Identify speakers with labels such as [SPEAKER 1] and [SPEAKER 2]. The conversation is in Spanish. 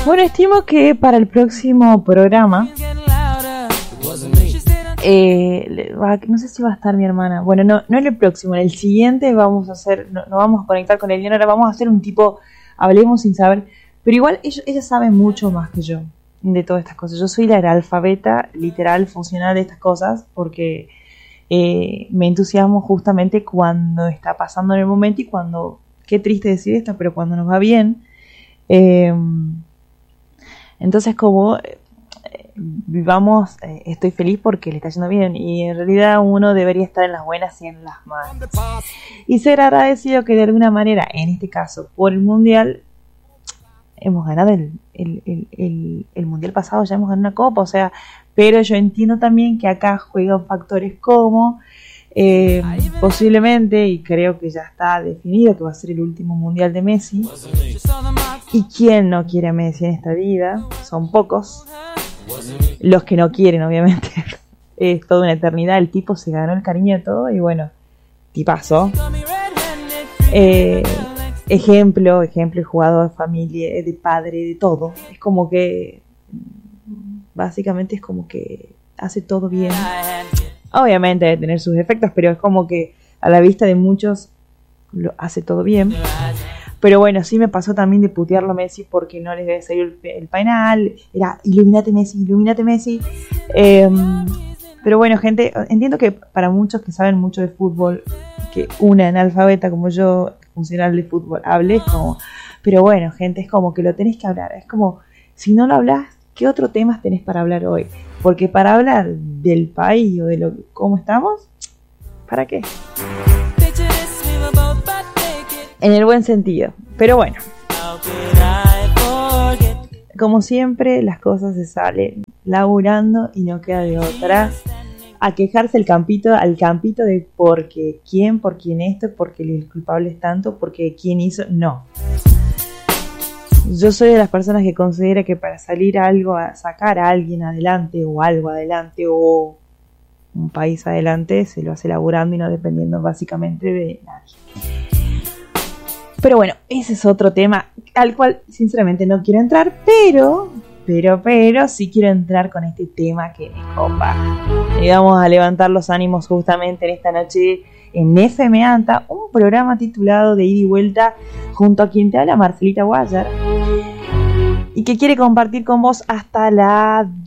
[SPEAKER 1] Bueno, estimo que para el próximo programa, no sé si va a estar mi hermana. Bueno, no en el próximo, en el siguiente vamos a hacer, no vamos a conectar con Eliana, ahora vamos a hacer un tipo, hablemos sin saber, pero igual ella sabe mucho más que yo de todas estas cosas. Yo soy la analfabeta literal, funcional de estas cosas, porque me entusiasmo justamente cuando está pasando en el momento y cuando, qué triste decir esto, pero cuando nos va bien. Entonces como vivamos, estoy feliz porque le está yendo bien, y en realidad uno debería estar en las buenas y en las malas y ser agradecido que de alguna manera, en este caso por el mundial, hemos ganado el mundial pasado, ya hemos ganado una copa, o sea, pero yo entiendo también que acá juegan factores como posiblemente, y creo que ya está definido que va a ser el último mundial de Messi, y quién no quiere a Messi en esta vida, son pocos los que no quieren, obviamente. Es toda una eternidad, el tipo se ganó el cariño de todo, y bueno, tipazo, ejemplo de jugador, familia, de padre, de todo. Es como que básicamente es como que hace todo bien. Obviamente debe tener sus efectos, pero es como que a la vista de muchos lo hace todo bien. Pero bueno, sí me pasó también de putearlo a Messi porque no les debe salir el penal. Era ilumínate Messi. Pero bueno, gente, entiendo que para muchos que saben mucho de fútbol, que una analfabeta como yo, funcional de fútbol, hable, es como... Pero bueno, gente, es como que lo tenés que hablar. Es como, si no lo hablas, ¿qué otro temas tenés para hablar hoy? Porque para hablar del país o de cómo estamos, ¿para qué? En el buen sentido. Pero bueno, como siempre, las cosas se salen laburando y no queda de otra a quejarse al campito de porque quién, por quién esto, porque el culpable es tanto, porque quién hizo. No. Yo soy de las personas que considera que para salir algo, a sacar a alguien adelante o algo adelante o un país adelante, se lo hace laburando y no dependiendo básicamente de nadie. Pero bueno, ese es otro tema al cual sinceramente no quiero entrar, pero sí quiero entrar con este tema que me copa. Y vamos a levantar los ánimos justamente en esta noche en FM Anta, un programa titulado De Ida y Vuelta, junto a quien te habla, Marcelita Guayar, y que quiere compartir con vos hasta las